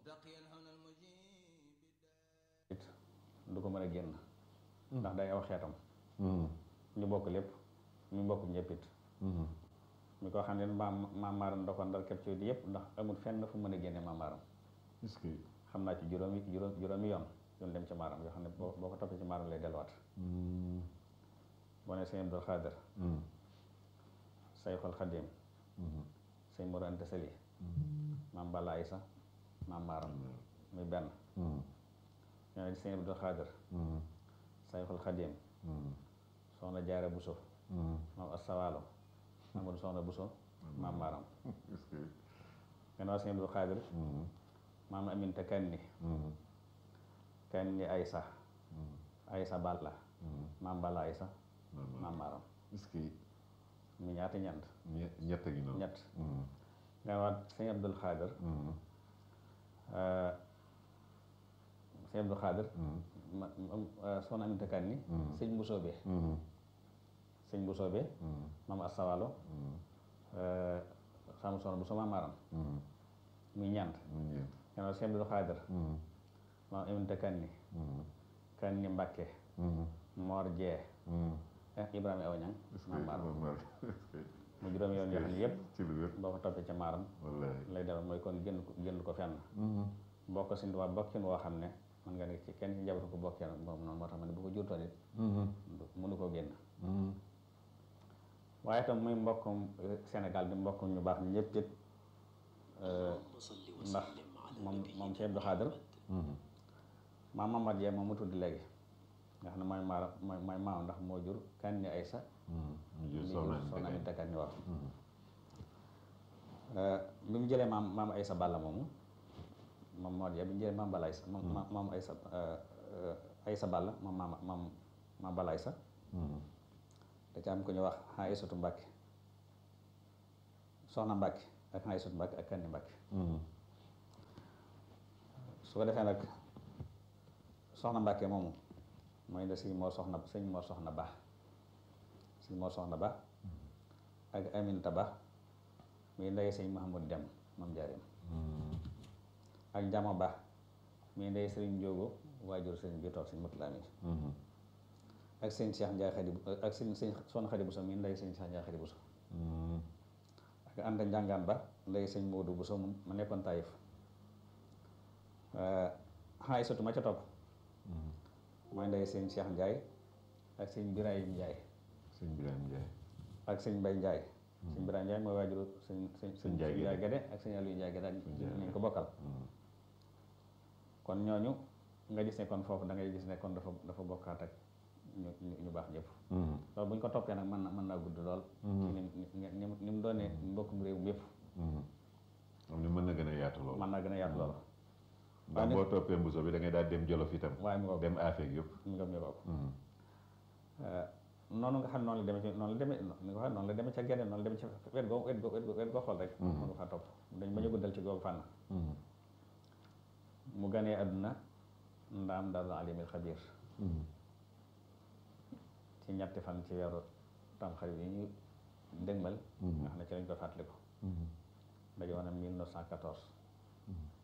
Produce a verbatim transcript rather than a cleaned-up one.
it du ko mën a génn ndax day aw xeetam ñu bokk lépp ñu bokk ñëpp it mi ko xam ne maam maam maaram da ko ndar képp ci yëpp ndax amul fenn fu mën a génne maam maaram est-ce que xam naa ci juróomi juróom juróomi yoon yoon dem ci maaram yoo xam ne boo boo ko toppee ci maaram lay delluwaat boo ne sëñ Abdul Xaadir Sayxul Xadim sëñ Mor Anta Sali maam Balla Aysa maam maaram muy benn ñoo ne sëñ Abdul Xaadir Sayxul Xadim soxna Jaara Buso maam Asawaalo Amadou soxna Buso maam maaram gannaaw sëñ Abdul Xaadir maam Aminta Kanni Kanni Aysa Aysa Balla maam Balla Aysa maam maaram est-ce que mu ñaata ñant ñett gi noonu ñett nga waat sëñ Abdul Xaadir sëñ Abdul Xaadir soxna Aminta Kanni sëñ Mbusoobe sëñ Mbusoobe maam Asawalo sama soxna Buso maam maaram muy ñant nga waat sëñ Abdul Xaadir maam Aminta Kanni Kanni Mbàkke Moor Jee Ibrahima Awa Ñang maam maaram mu juróom yoon yoo xam ne yëpp ci lu wér boo ko toppee ci maaram lay def mooy kon génn ko génn ko fenn bokk si waa bokkin woo xam ne man nga ne ci kenn ci njabootu ko bokkee moom noonu moo tax ma ne bu ko jurtoon it mënu ko génn waaye itam muy mbokkum Sénégal di mbokkum ñu baax ñëpp it ndax moom moom Cheikh Abdou Khadre maam Mamad Jee moom mu tudd léegi nga xam ne mooy maara mooy mooy maam ndax moo jur Kanni Aysa mi jur soxna Aminta Kanni wax bi mu jëlee maam maam Aysa Balla moomu moom moo di bi mu jëlee maam Balla Aysa moom maam Aysa Aysa Balla moom maam maam maam Balla Aysa da ca am ko ñu wax Aysatu Mbàkke soxna Mbàkke ak Aysatu Mbàkke ak Kanni Mbàkke su ko defee nag soxna Mbàkke moomu mooy de sëñ moo soxna sëñ moo soxna ba sëñ moo soxna ba ak Aminta Ba muy ndey sëñ Mahamud Dem moom Njaareem ak Njama Ba muy ndey sëriñ Njóogo waajur sëriñ bi toog sëñ Mutulaami ak sëñ Cheikh Njaay Xadi ak sëñ sëñ Soxna Xadi Buso muy ndey sëñ Cheikh Njaay Xadi Buso ak Anta Njàngaan Ba ndey sëñ Moodu Buso ma nekkoon Taïf xaay sotu ma ca topp mooy ndey sëñ Cheikh Ndiaye ak sëñ Birahim Ndiaye sëñ Birahim Ndiaye ak sëñ Mbay Ndiaye sëñ Birahim Ndiaye mooy waajuru sëñ sëñ sëñ Ndiaye Gede ak sëñ Aliou Ndiaye Gede ak ñu ko bokkal kon ñooñu nga gis ne kon foofu da ngay gis ne kon dafa dafa bokkaat ak ñu ñu baax ñëpp loolu bu ñu ko toppee nag mën na mën naa gudd lool ci ni ni ni mu doonee mbokkum réew mi yëpp am ni mën na gën a yaatu lool mën naa gën a yaatu lool ndax boo toppee Mbuso bi da ngay daal dem Jolof itam waaye mu dem Afeek yëpp mu nga mu ko noonu nga xam noonu la demee ci noonu la demee ni nga xam noonu la demee ca Gede noonu la demee ca wet goo wet goo wet goo xool rek mënu ko xa topp dañ bañ a guddal ci googu fànn mu ganee àdduna ndaam daal alimil xabiir ci ñetti fan ci weeru tamxarit yi ñu dëgmal nga xam ne ci lañ koy fàttaliku daje woon mille neuf cent quatorze